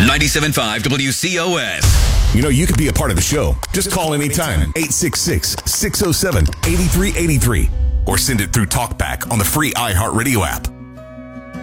97.5 WCOS. You know, you could be a part of the show. Just call anytime. 866-607-8383. Or send it through TalkBack on the free iHeartRadio app.